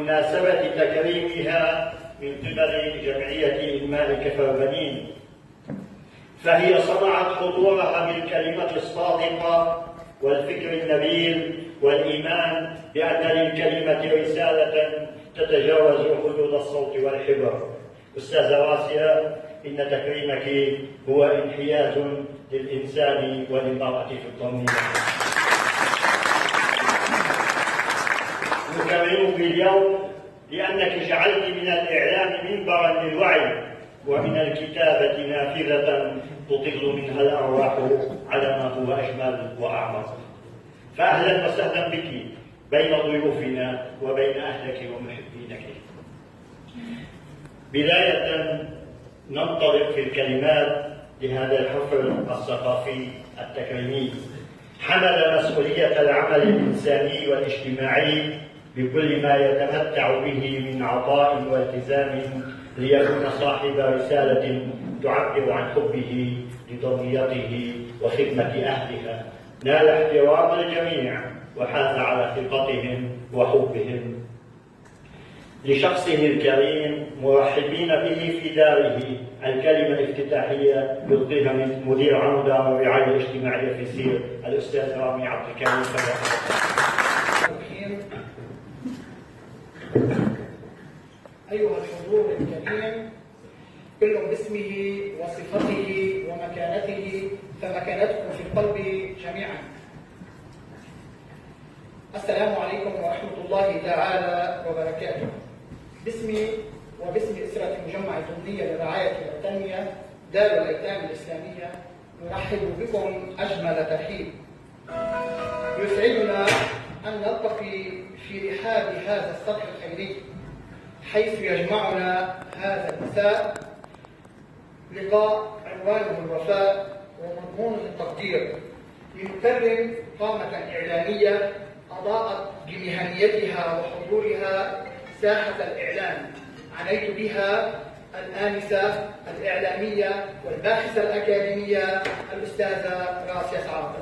بمناسبة تكريمها من قبل جمعية إنماء كفر بنين، فهي صنعت حضورها بالكلمة الصادقة والفكر النبيل والإيمان بأن للكلمة رسالة تتجاوز حدود الصوت والحبر. أستاذة راسية، إن تكريمك هو انحياز للإنسان وللمرأة في الضمير. نكرمك اليوم لأنك جعلت من الإعلام منبرا للوعي، ومن الكتابة نافذة تطل منها الأرواح على ما هو أجمل وأعمق. فأهلا وسهلا بك بين ضيوفنا وبين أهلك ومحبينك. بداية ننطلق في الكلمات لهذا الحفل الثقافي التكريمي. حمل مسؤولية العمل الإنساني والاجتماعي بكل ما يتمتع به من عطاء والتزام ليكون صاحب رسالة تعبر عن حبه لضميته وخدمة أهلها. نال احترام الجميع وحاز على ثقتهم وحبهم لشخصه الكريم، مرحبين به في داره. الكلمة الافتتاحية يلقيها من مدير عام دار الرعاية الاجتماعية في سير الأستاذ رامي عبد الكريم. أيها الحضور الكريم، كل باسمه وصفته ومكانته، فمكانتكم في القلب جميعا. السلام عليكم ورحمة الله تعالى وبركاته. باسمي وباسم أسرة مجمع الضمنية للرعاية والتنمية دار الأيتام الإسلامية نرحب بكم أجمل ترحيب. يسعدنا أن نلتقي في رحاب هذا السطح الخيري حيث يجمعنا هذا المساء لقاء عنوانه الوفاء ومضمونه التقدير، لنكرم قامة إعلامية أضاءت بمهنيتها وحضورها ساحة الإعلام. عنيت بها الآنسة الإعلامية والباحثة الأكاديمية الأستاذة راسية سعادة.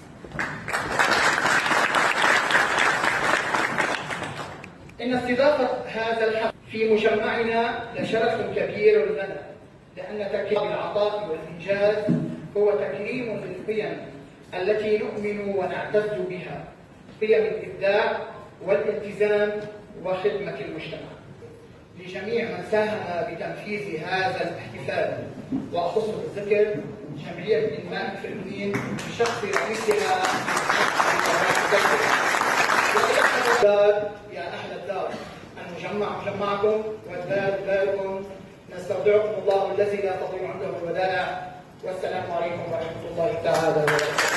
إن استضافة هذا الحفل في مجمعنا لشرف كبير لنا، لأن تكريم العطاء والإنجاز هو تكريم للقيم التي نؤمن ونعتز بها، قيم الإبداع والالتزام وخدمة المجتمع. لجميع من ساهم بتنفيذ هذا الاحتفال، وأخص بالذكر جمعية إنماء كفر بنين بشخص رئيسها يا أهل الدار، المجمع مجمعكم والدار داركم، نستودعكم الله الذي لا تضيع عنده الودائع، والسلام عليكم ورحمة الله تعالى وبركاته.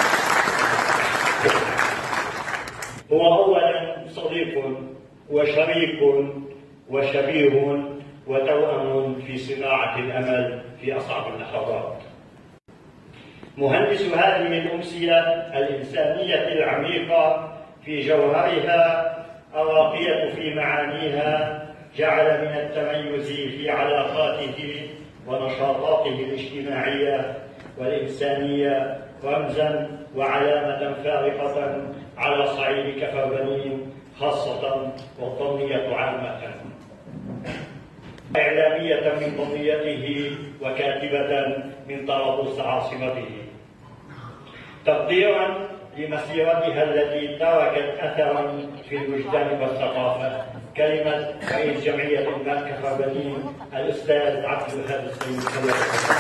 هو أولا صديق وشريك وشبيه وتوأم في صناعة الأمل في أصعب اللحظات. مهندس هذه الأمسية الإنسانية العميقة في جوهرها، الراقية في معانيها، جعل من التميز في علاقاته ونشاطاته الاجتماعية والإنسانية رمزاً وعلامة فارقة على صعيد كفر بنين خاصة والضمنية عامة. إعلامية من ضمنيته وكاتبة من طرابلس عاصمته، تقديراً لمسيرتها التي تركت أثراً في الوجدان والثقافة. كلمة رئيس جمعية إنماء كفر بنين الأستاذ عبد الوهاب السيد.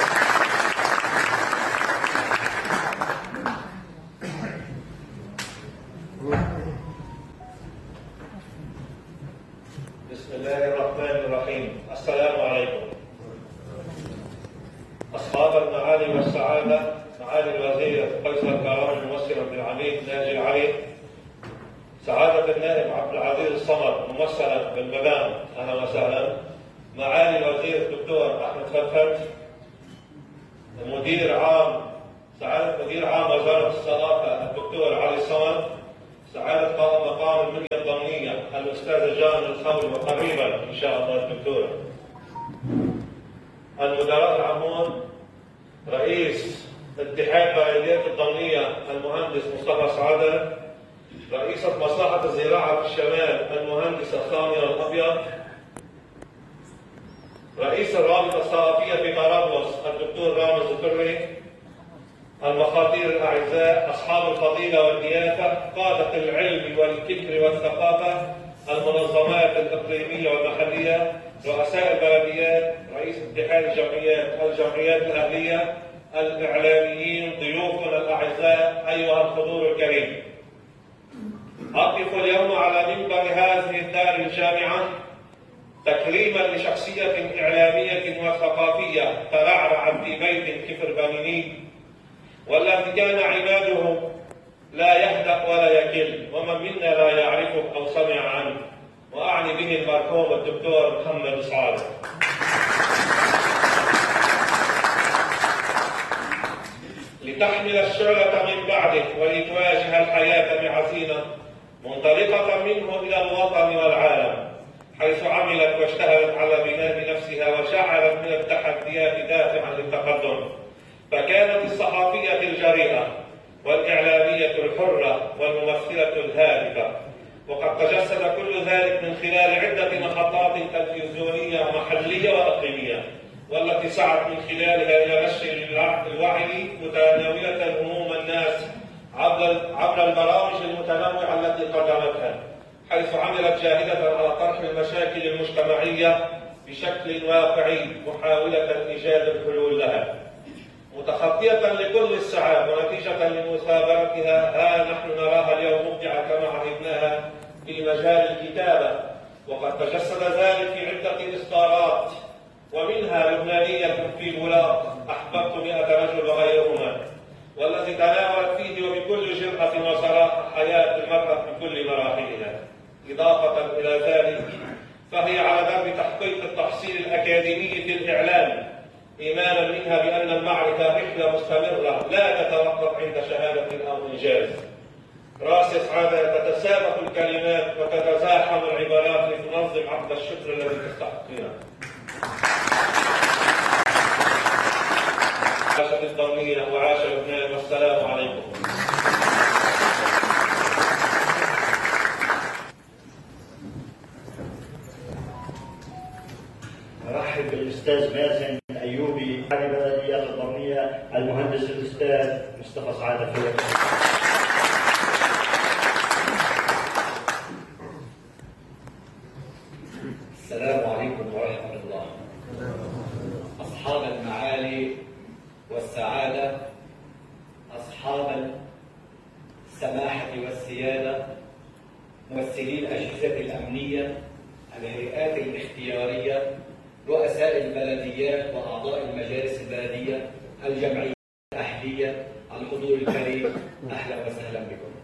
بسم الله الرحمن الرحيم. السلام عليكم. أصحاب المعالي والسعادة، معالي الوزير قيصر كرم الممثل عبد العميد ناجي علي، سعادة النائب عبد العزيز الصمد ممثلا بالمدام، أهلا وسهلا. معالي الوزير الدكتور أحمد فتحت، سعادة مدير عام وزارة الثقافة الدكتور علي الصمد، سعادة قائد مقام المنيا الضمنية الأستاذ جان الخول، وقريبا إن شاء الله الدكتور. المدراء العامون، رئيس اتحاد بلديات الضمنية المهندس مصطفى سعادة، رئيسة مصلحة الزراعة في الشمال المهندسة سامية الأبيض، رئيس الرابطة الصحفية في طرابلس الدكتور رامز الدري، المخاطير الأعزاء، أصحاب الفضيلة والضيافة، قادة العلم والفكر والثقافة، المنظمات الإقليمية والمحلية، رؤساء البلديات، رئيس اتحاد الجمعيات الأهلية، الإعلاميين، ضيوفنا الأعزاء، أيها الحضور الكريم. أقف اليوم على منبر هذه الدار الجامعة تكريما لشخصية إعلامية وثقافية ترعرعت في بيت كفر بنيني، والذي كان عماده لا يهدأ ولا يكل، ومن منا لا يعرفه أو سمع عنه، وأعني به المرحوم الدكتور محمد سعادة. لتحمل الشعلة من بعده ولتواجه الحياة بعزيمة منطلقة منه إلى الوطن والعالم، حيث عملت واجتهدت على بناء نفسها وجعلت من التحديات دافعا للتقدم، فكانت الصحفية الجريئة والإعلامية الحرة والممثلة الهادفة، وقد تجسد كل ذلك من خلال عدة محطات تلفزيونية محلية وإقليمية، والتي سعت من خلالها إلى نشر الوعي متناولة هموم الناس عبر البرامج المتنوعة التي قدمتها، حيث عملت جاهدة على طرح المشاكل المجتمعية بشكل واقعي محاولة إيجاد الحلول لها، متخطية لكل السعاب، ونتيجة لمثابرتها ها نحن نراها اليوم مبدعة كما عهدناها في مجال الكتابة، وقد تجسد ذلك في عدة إصدارات، ومنها لبنانية في بولاق أحببت 100 رجل وغيرهما، والذي تناولت فيه وبكل جرأة وصراحة حياة المرأة بكل مراحلها. إضافة إلى ذلك فهي على درب تحقيق التحصيل الأكاديمي في الإعلام، إيمانا منها بأن المعرفة رحلة مستمرة لا تتوقف عند شهادة أو إنجاز. راس سعادة تتسابق الكلمات وتتزاحم العبارات لتنظم عقد الشكر الذي تستحقونه. عاشت الضمية وعاش لبنان، والسلام عليكم. أرحب بالأستاذ مازن أيوبي على بلديات الضمية، المهندس الأستاذ مصطفى سعادة فيك. السلام عليكم ورحمة الله. أصحاب المعالي والسعادة، أصحاب السماحة والسيادة، ممثلي الأجهزة الأمنية، الهيئات الاختيارية، رؤساء البلديات وأعضاء المجالس البلدية، الجمعيات الأهلية، الحضور الكريم، أهلا وسهلا بكم.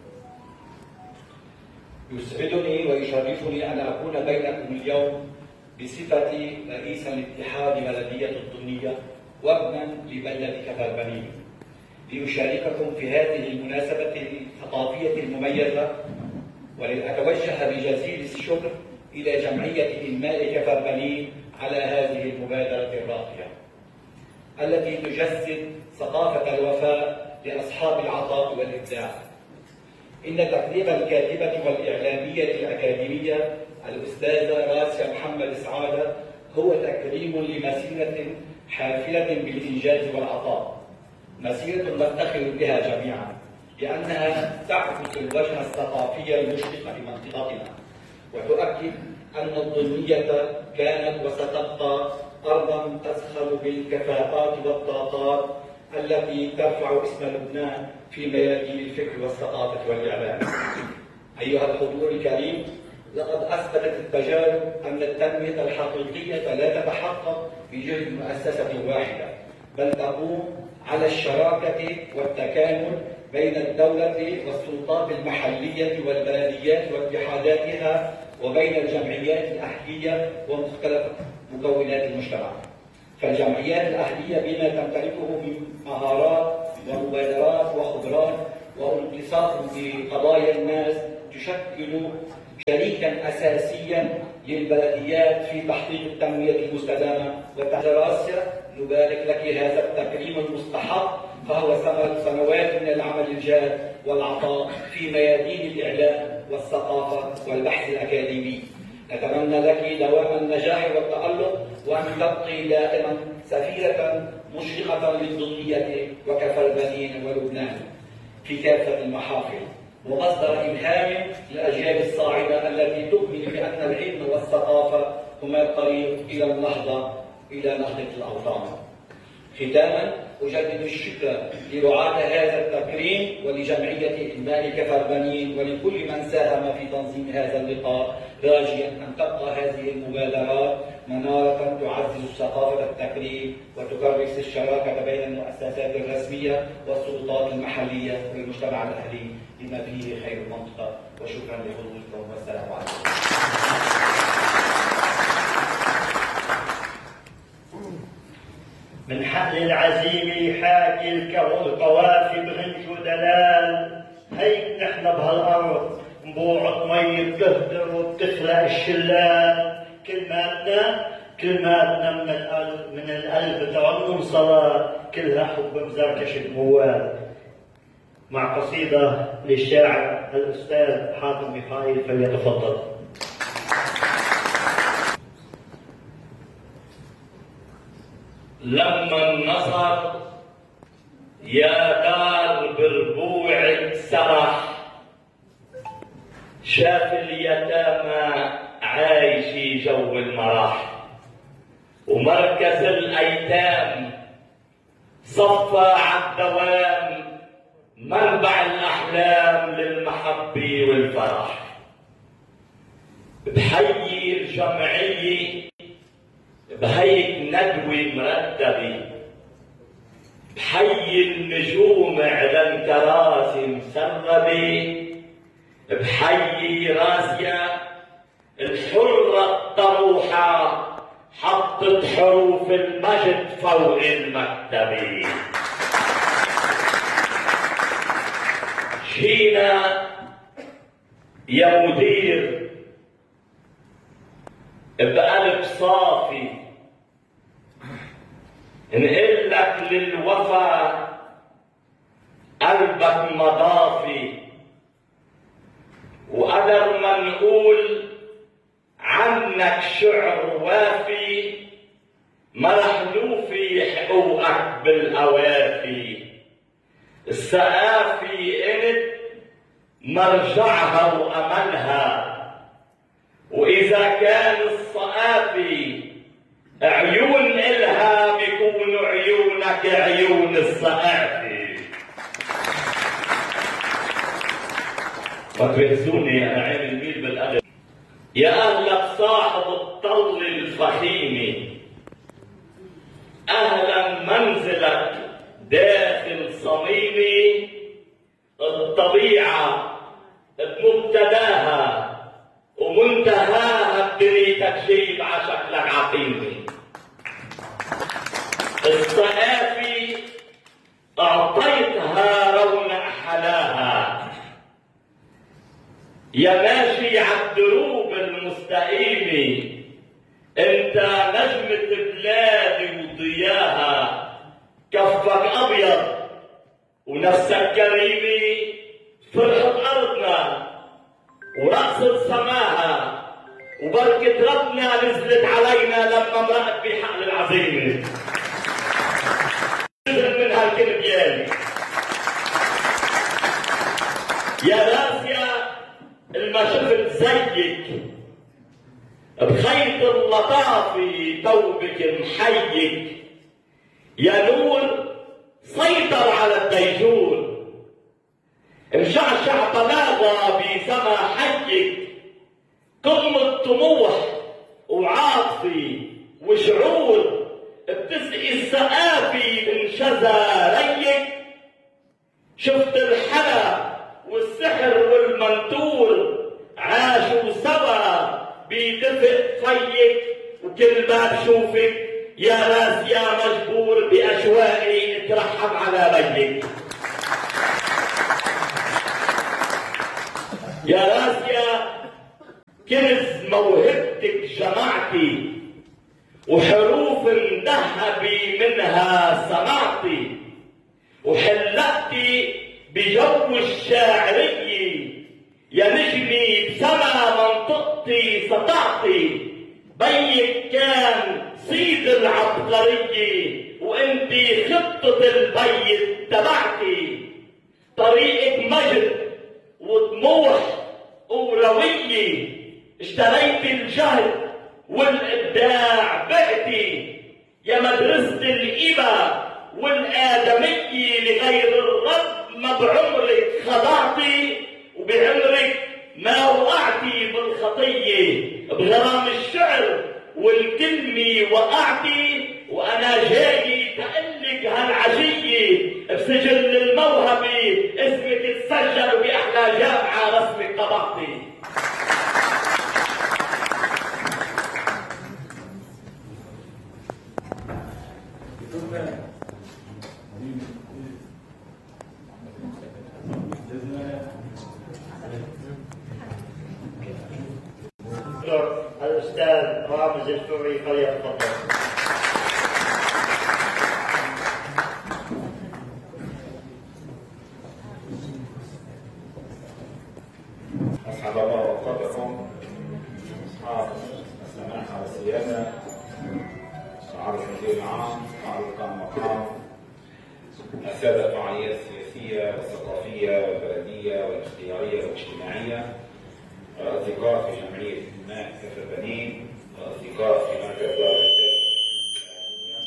يسعدني ويشرفني أن أكون بينكم اليوم بصفتي رئيسا لاتحاد بلدية الضمية وابنا لبلدة كفر بنين، لأشارككم في هذه المناسبة الثقافية المميزة، ولأتوجه بجزيل الشكر إلى جمعية إنماء كفر بنين على هذه المبادرة الراقية التي تجسد ثقافة الوفاء لأصحاب العطاء والإبداع. إن تقديم الكاتبة والإعلامية الأكاديمية الأستاذة راسيا محمد سعادة هو تكريم لمسيرة حافلة بالإنجاز والعطاء، مسيرة نفتخر بها جميعا لأنها تعكس الوجه الثقافي المشرق لمنطقتنا، وتؤكد أن الضمية كانت وستبقى أرضا تزخر بالكفاءات والطاقات التي ترفع اسم لبنان في ميادين الفكر والثقافة والإعلام. أيها الحضور الكريم، لقد أثبتت التجارب أن التنمية الحقيقية لا تتحقق بجهد مؤسسة واحدة، بل تقوم على الشراكة والتكامل بين الدولة والسلطات المحلية والبلديات واتحاداتها، وبين الجمعيات الأهلية ومختلف مكونات المجتمع. فالجمعيات الأهلية بما تمتلكه من مهارات ومبادرات وخبرات وانتصاف بقضايا الناس تشكل شريكا أساسيا للبلديات في تحقيق التنمية المستدامة والتحراسية. نبارك لك هذا التكريم المستحق، فهو ثمرة سنوات من العمل الجاد والعطاء في ميادين الإعلام والثقافة والبحث الأكاديمي. نتمنى لك دوام النجاح والتألق، وأن تبقي دائما سفيرة مشرقة للدنيا وكفى البنين ولبنان في كافة المحافل، ومصدر إلهام للأجيال الصاعدة التي تؤمن بأن العلم والثقافة هما الطريق إلى النهضة الأوطان. ختاما أجدد الشكر لرعاة هذا التكريم ولجمعية إنماء كفى البنين ولكل من ساهم في تنظيم هذا اللقاء، راجيا أن تبقى هذه المبادرات منارة تعزز ثقافة التكريم وتكرس الشراكة بين المؤسسات الرسمية والسلطات المحلية والمجتمع الأهلي بما فيه خير المنطقة. وشكرا لحضوركم والسلام عليكم. من حقل العزيمة حاكي القوافي بغنج ودلال، هيك نحن بهالأرض نبوعة مية بتهدر وبتخلق الشلال. كلماتنا من القلب ترنم صلاة، كلها حب مزركش الموال. مع قصيدة للشاعر الأستاذ حاتم ميخائيل، فليتفضل. لما النصر يا دار بربوعك سرح، شاف اليتامى عايشي جو المرح، ومركز الأيتام صفى عالدوام منبع الأحلام للمحبة والفرح. بحيي الجمعية بهيك ندوة مرتبة، بحيي النجوم على الكراسي مسربة، بحيي راسيا الحرة الطروحة حطت حروف المجد فوق المكتبة. جينا يا مدير بقلب صافي نقول لك للوفا قلبك مضافي، وقدر ما نقول عنك شعر وافي، ما رح نوفي حقوقك بالأوافي. السقافي انت مرجعها وأملها، وإذا كان الصقافي عيون إلها بيكون عيونك عيون الصقافي. وتبهزوني أنا عين الميل بالقلب. يا أهلك صاحب الطل الفخيمة، أهلا منزلك داخل صميمي. الطبيعة بمبتداها ومنتهاها بدنيتك جيب عشكلك عقيمي. الصقافي أعطيتها رونق حلاها، يا ماشي عالدروب المستقيمة انت نجمة بلادي وضياها. كفك أبيض ونفسك كريمة، فرحة أرضنا ورقصة سماها، وبركة ربنا نزلت علينا لما مرقت بحقل العزيمة. نزل من هالكلميان يا راسيا الما شفت زيك بخيط اللطافي توبك محيك. يا نور سيطر على الديجور، مشعشع بلاغة بسما حيك. قمة طموح وعاطفي وشعور بتسقي السقافي من شذا ريك. شفت الحلا والسحر والمنتور عاشوا سوا بيدفق فيك، وكل ما بشوفك يا راس يا مجبور بأشواقي اترحم على بيك. يا راسيا كنز موهبتك جمعتي، وحروف مذهبي منها سمعتي، وحلقتي بجو الشاعرية، يا نجمي بسما منطقتي سطعتي، بيك كان سيد العبقرية وانتي خطة البيت تبعتي. طريقك مجد وطموح وروية، اشتريت الجهد والإبداع بعتي، يا مدرسة الإبا والآدمية لغير الرب ما بعمرك خضعتي، وبعمرك ما وقعتي بالخطية، بغرام الشعر والكلمة وقعتي، وأنا جاي تقلك هالعشية بسجل الموهبة اسمك اتسجل بأحلى جامعة رسمك طبعتي. الأستاذ رامز الفوري فليتفضل. أسعد الله أوقاتكم أصحاب السماحة والسيادة، سعادة المدير العام، معروف المقام، السادة الفعاليات السياسية والثقافية والبلدية والاختيارية والاجتماعية، أصدقاء في جمعية إبناء كفر بنين، وأصدقاء في مركز دار الإرشاد الإسلامية.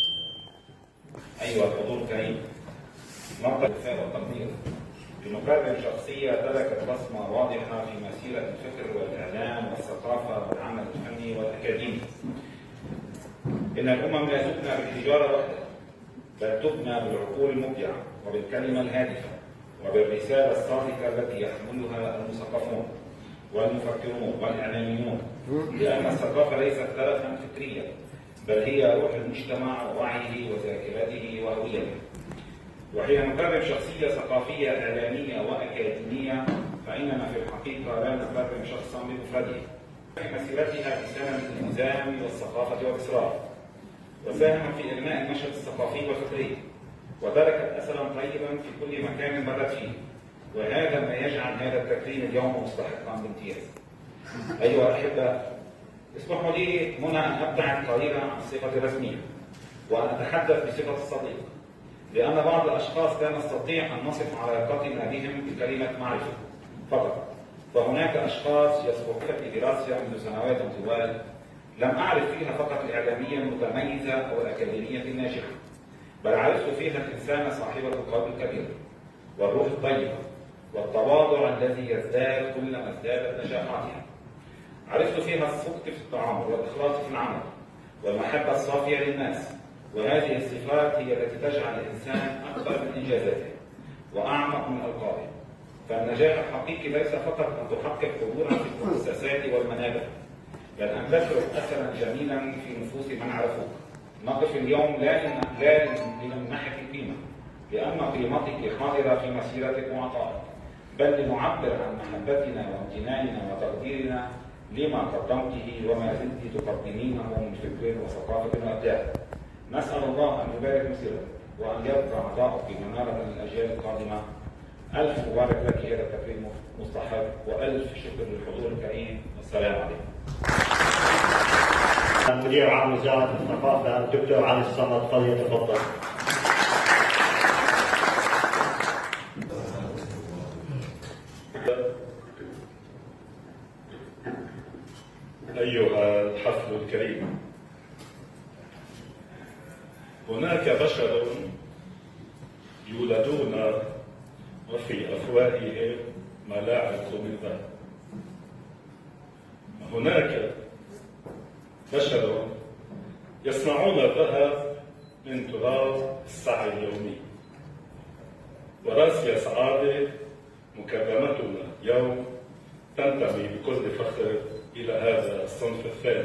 أيها الحضور الكريم، نقطة الوفاء والتقدير بمكرم شخصية تركت بصمة واضحة في مسيرة الفكر والإعلام والثقافة والعمل الفني والأكاديمي. إن الأمم لا تبنى بالحجارة وحدها، بل تبنى بالعقول المبدعة وبالكلمة الهادفة وبالرسالة الصادقة التي يحملها المثقفون والمفكرون والإعلاميون، لأن الثقافة ليست ترفا فكريا، بل هي روح المجتمع ووعيه وذاكرته وهويته. وحين نكرم شخصية ثقافية إعلامية وأكاديمية، فإننا في الحقيقة لا نكرم شخصا بمفرده. في مسيرتها في سنة الإلزام والثقافة والإصرار، وساهم في إبناء النشاط الثقافي والفكري، وتركت أثرا طيبا في كل مكان مرت فيه، وهذا ما يجعل هذا التكريم اليوم مستحقا بامتياز. أيها الأحبة، اسمحوا لي هنا أن أبدأ قليلا عن الصفة الرسمية، وأن أتحدث بصفة الصديق، لأن بعض الأشخاص لا نستطيع أن نصف علاقتنا بهم بكلمة معرفة فقط، فهناك أشخاص يسبقون بدراستها منذ سنوات طوال لم أعرف فيها فقط الإعلامية المتميزة أو الأكاديمية الناجحة، بل عرفت فيها الإنسان صاحب القلب الكبير والروح الطيبة والتواضع الذي يزداد كلما ازدادت نجاحاتها. عرفت فيها الصدق في التعامل والإخلاص في العمل والمحبة الصافية للناس، وهذه الصفات هي التي تجعل الإنسان أكبر من إنجازاته وأعمق من ألقابه. فالنجاح الحقيقي ليس فقط أن تحقق حضورا في المؤسسات والمنابر، بل أن تترك أثرا جميلا في نفوس من عرفوك. نقف اليوم لا لنمنحك القيمة، لأن قيمتك حاضرة في مسيرتك وعطائك، بل لنعبر عن محبتنا وامتناننا وتقديرنا لما قدمته وما زلت تقدمينه من فكر وثقافة وإبداع. نسأل الله أن يبارك مسيرتك وأن يبقى عطاؤك منارة للأجيال القادمة. ألف مبارك لك، هذا التكريم مستحق، وألف شكر للحضور الكريم، والسلام عليكم. مدير عام وزارة الثقافة الدكتور علي الصمد فليتفضل. أيها الحفل الكريم، هناك بشر يولدون وفي أفواههم ملاعق من ذهب. هناك بشر يصنعون الذهب من تراب السعي اليومي. وراسي سعادة مكرمتنا اليوم تنتمي بكل فخر إلى هذا الصنف الثاني.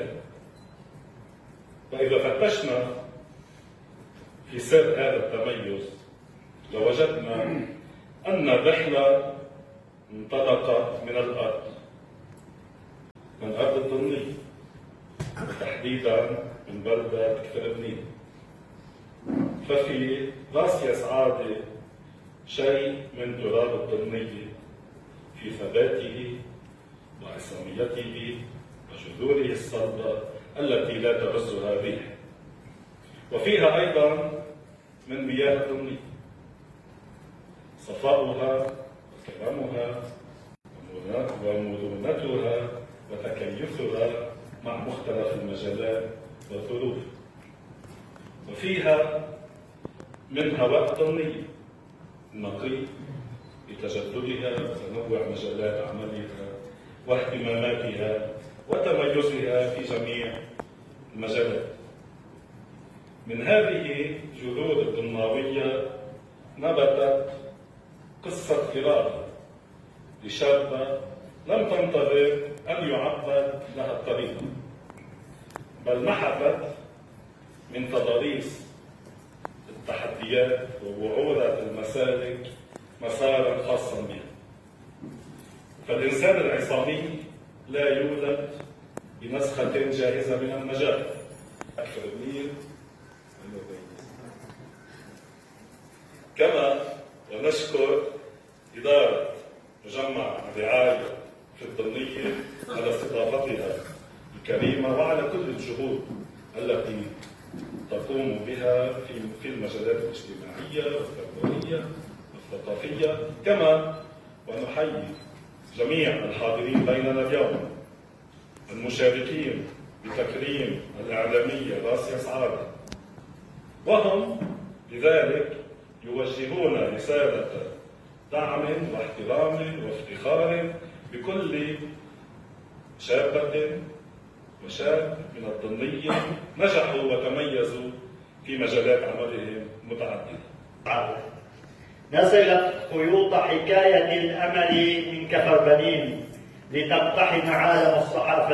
وإذا فتشنا في سر هذا التميز لوجدنا أن الرحلة انطلقت من الأرض، من أرض الضنية، وتحديدا من بلدة كفر بنين. ففي راسيا سعادة شيء من تراب الضمنية في ثباته وعصاميته وجذوره الصلبة التي لا تبزها الريح، وفيها أيضا من مياه الضمنية صفاؤها وكرمها ومرونتها وتكيفها مع مختلف المجالات والظروف، وفيها من هواء ضمني نقي بتجددها وتنوع مجالات عملها واهتماماتها وتميزها في جميع المجالات. من هذه جذور الضمناوية نبتت قصة إرادة لشابة لم تنتظر أن يعبد لها الطريق، بل نحتت من تضاريس التحديات ووعورة المسالك مسارا خاصا بها. فالإنسان العصامي لا يولد بنسخة جاهزة من النجاح. كما ونشكر إدارة مجمع الرعاية في الضمنية على استضافتها الكريمة وعلى كل الجهود التي تقوم بها في المجالات الاجتماعية والتربوية والثقافية. كما ونحيي جميع الحاضرين بيننا اليوم المشاركين بتكريم الإعلامية راسيا سعادة، وهم لذلك يوجهون رسالة دعم واحترام وافتخار بكل شابة وشاب من الضمنية نجحوا وتميزوا في مجالات عملهم متعددة. نزلت خيوط حكاية الأمل من كفر بنين لتقتحم عالم الصحافة